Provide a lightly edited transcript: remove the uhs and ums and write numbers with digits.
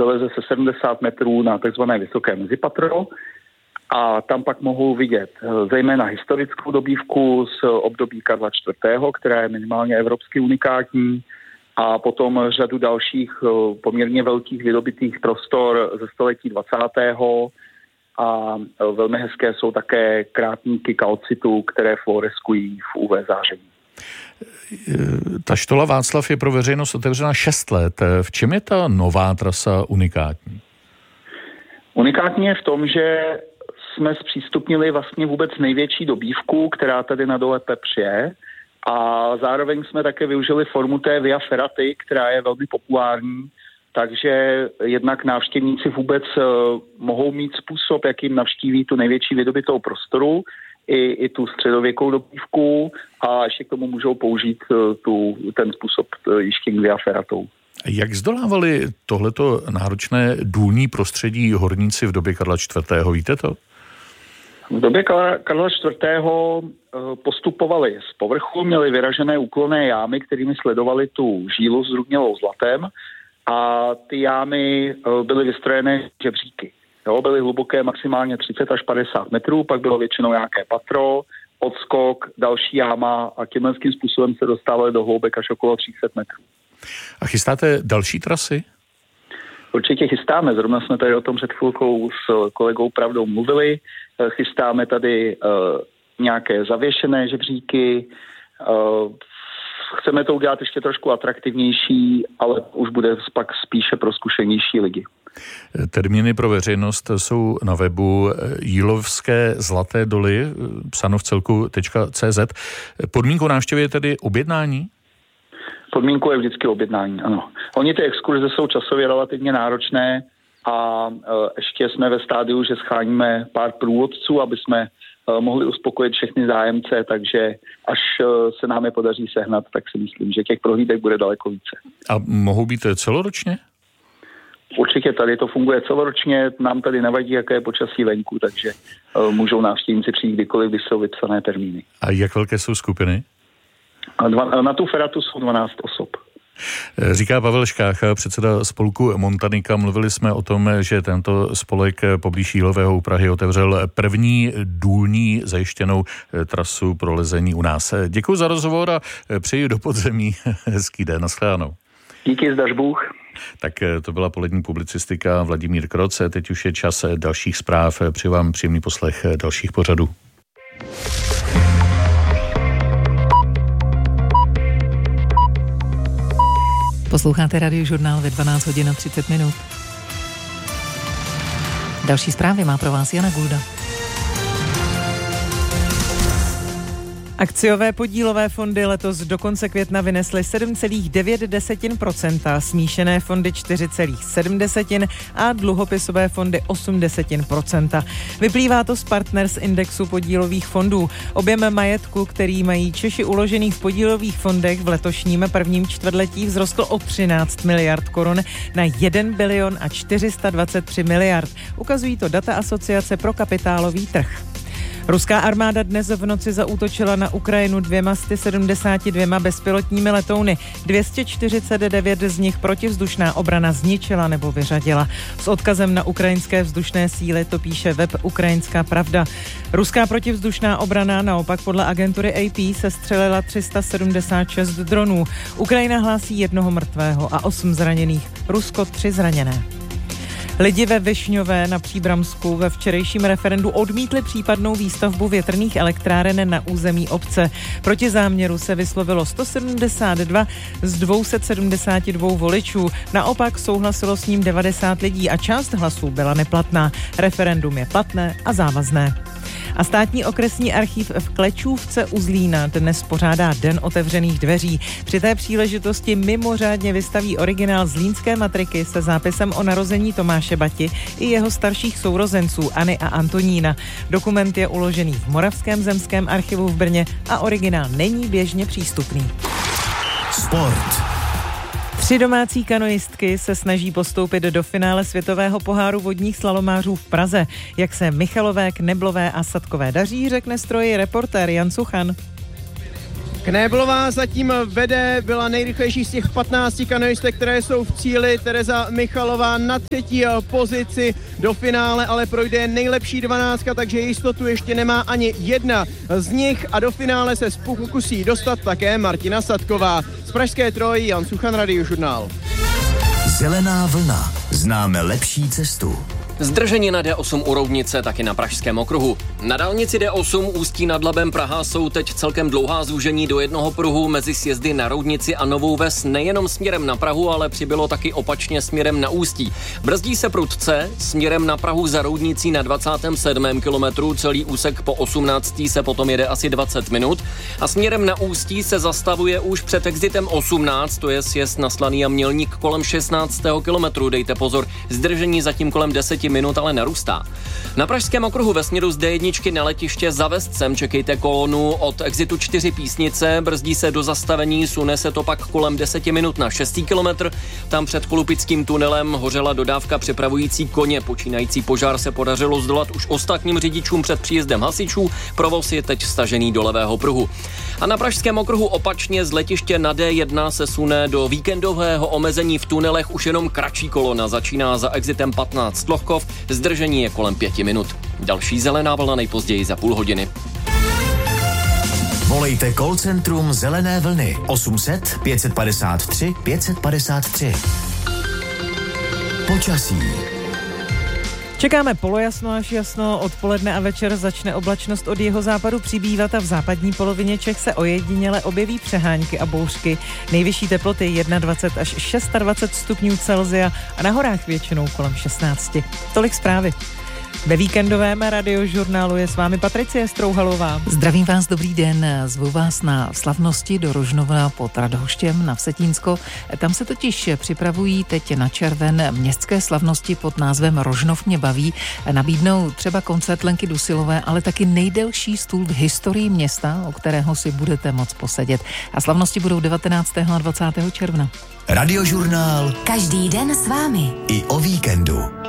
vyleze se 70 metrů na takzvané vysoké mezipatro a tam pak mohou vidět zejména historickou dobývku z období Karla IV., která je minimálně evropsky unikátní, a potom řadu dalších poměrně velkých vydobitých prostor ze století 20. A velmi hezké jsou také krátníky kalcitu, které fluoreskují v UV záření. Ta štola Václav je pro veřejnost otevřena 6 let. V čem je ta nová trasa unikátní? Unikátní je v tom, že jsme zpřístupnili vlastně vůbec největší dobývku, která tady na dole Pepř je, a zároveň jsme také využili formu té Via Ferraty, která je velmi populární, takže jednak návštěvníci vůbec mohou mít způsob, jakým navštíví tu největší vydobitou prostoru, i tu středověkou dobývku, a ještě k tomu můžou použít ten způsob jištění Via Ferratou. Jak zdolávali tohleto náročné důlní prostředí horníci v době Karla IV., víte to? V době Karla IV. Postupovali z povrchu, měli vyražené úklonné jámy, kterými sledovali tu žílu zdrubnělou zlatem, a ty jámy byly vystrojené žebříky. Byly hluboké maximálně 30 až 50 metrů, pak bylo většinou nějaké patro, odskok, další jáma, a tímhle způsobem se dostávali do hloubek až okolo 300 metrů. A chystáte další trasy? Určitě chystáme, zrovna jsme tady o tom před chvilkou s kolegou Pravdou mluvili. Chystáme tady nějaké zavěšené žebříky, chceme to udělat ještě trošku atraktivnější, ale už bude pak spíše pro zkušenější lidi. Termíny pro veřejnost jsou na webu Jílovské zlaté doly, psáno v celku.cz. Podmínkou návštěvy je tedy objednání? Podmínkou je vždycky objednání, ano. Oni ty exkurze jsou časově relativně náročné a ještě jsme ve stádiu, že scháníme pár průvodců, aby jsme mohli uspokojit všechny zájemce, takže až se nám je podaří sehnat, tak si myslím, že těch prohlídek bude daleko více. A mohou být celoročně? Určitě tady to funguje celoročně, nám tady nevadí, jaké je počasí venku, takže můžou návštěvníci přijít kdykoliv, když jsou vypsané termíny. A jak velké jsou skupiny? Na tu feratu jsou 12 osob. Říká Pavel Škácha, předseda spolku Montanika. Mluvili jsme o tom, že tento spolek poblíž Jílového u Prahy otevřel první důlní zajištěnou trasu pro lezení u nás. Děkuji za rozhovor a přeji do podzemí hezký den. Naschledanou. Díky, zdař Bůh. Tak to byla polední publicistika Vladimír Kroc. Teď už je čas dalších zpráv. Přeji vám příjemný poslech dalších pořadů. Posloucháte Radiožurnál ve 12 hodin a 30 minut. Další zprávy má pro vás Jana Gulda. Akciové podílové fondy letos do konce května vynesly 7,9%, smíšené fondy 4,7% a dluhopisové fondy 0,8%. Vyplývá to z Partners indexu podílových fondů. Objem majetku, který mají Češi uložený v podílových fondech, v letošním prvním čtvrtletí vzrostl o 13 miliard korun na 1 bilion a 423 miliard. Ukazují to data Asociace pro kapitálový trh. Ruská armáda dnes v noci zaútočila na Ukrajinu 272 bezpilotními letouny. 249 z nich protivzdušná obrana zničila nebo vyřadila. S odkazem na ukrajinské vzdušné síly to píše web Ukrajinská pravda. Ruská protivzdušná obrana naopak podle agentury AP sestřelila 376 dronů. Ukrajina hlásí 1 mrtvého a 8 zraněných. Rusko 3 zraněné. Lidi ve Višňové na Příbramsku ve včerejším referendu odmítli případnou výstavbu větrných elektráren na území obce. Proti záměru se vyslovilo 172 z 272 voličů. Naopak souhlasilo s ním 90 lidí a část hlasů byla neplatná. Referendum je platné a závazné. A státní okresní archív v Klečůvce u Zlína dnes pořádá Den otevřených dveří. Při té příležitosti mimořádně vystaví originál zlínské matriky se zápisem o narození Tomáše Bati i jeho starších sourozenců Anny a Antonína. Dokument je uložený v Moravském zemském archivu v Brně a originál není běžně přístupný. Sport. 3 domácí kanoistky se snaží postoupit do finále světového poháru vodních slalomářů v Praze. Jak se Michalové, Kneblové a Sadkové daří, řekne stroji reportér Jan Suchan. Knéblová zatím vede, byla nejrychlejší z těch 15 kanoistek, které jsou v cíli. Tereza Michalová na 3. pozici, do finále ale projde nejlepší 12, takže jistotu ještě nemá ani jedna z nich a do finále se pokusí dostat také Martina Sadková. Z Pražské Troji Jan Suchan, Radiožurnál. Zelená vlna. Známe lepší cestu. Zdržení na D8 u Roudnice, taky na Pražském okruhu. Na dálnici D8 Ústí nad Labem Praha jsou teď celkem dlouhá zúžení do jednoho pruhu mezi sjezdy na Roudnici a Novou Ves nejenom směrem na Prahu, ale přibylo taky opačně směrem na Ústí. Brzdí se prudce, směrem na Prahu za Roudnicí na 27. kilometru, celý úsek po 18. se potom jede asi 20 minut a směrem na Ústí se zastavuje už před exitem 18, to je sjezd na Slaný a Mělník kolem 16. kilometru, dejte pozor, zdržení zatím kolem 10 minut, ale narůstá. Na Pražském okruhu ve směru z D1 na letiště za Vestcem čekejte kolonu od exitu 4 Písnice, brzdí se do zastavení, sune se to pak kolem 10 minut na 6. kilometr. Tam před Kolupickým tunelem hořela dodávka přepravující koně. Počínající požár se podařilo zdolat už ostatním řidičům před příjezdem hasičů. Provoz je teď stažený do levého pruhu. A na Pražském okruhu opačně z letiště na D1 se sune do víkendového omezení v tunelech už jenom kratší kolona. Začíná za exitem 15 Tlohkov, zdržení je kolem 5 minut. Další zelená vlna nejpozději za půl hodiny. Volejte call centrum Zelené vlny 800 553 553. Počasí. Čekáme polojasno až jasno, odpoledne a večer začne oblačnost od jihozápadu přibývat a v západní polovině Čech se ojediněle objeví přehánky a bouřky. Nejvyšší teploty 21 až 26 stupňů Celsia a na horách většinou kolem 16. Tolik zprávy. Ve víkendovém Radiožurnálu je s vámi Patricie Strouhalová. Zdravím vás, dobrý den. Zvu vás na slavnosti do Rožnova pod Radhoštěm na Vsetínsko. Tam se totiž připravují teď na červen městské slavnosti pod názvem Rožnov mě baví. Nabídnou třeba koncert Lenky Dusilové, ale taky nejdelší stůl v historii města, o kterého si budete moct posedět. A slavnosti budou 19. a 20. června. Radiožurnál. Každý den s vámi. I o víkendu.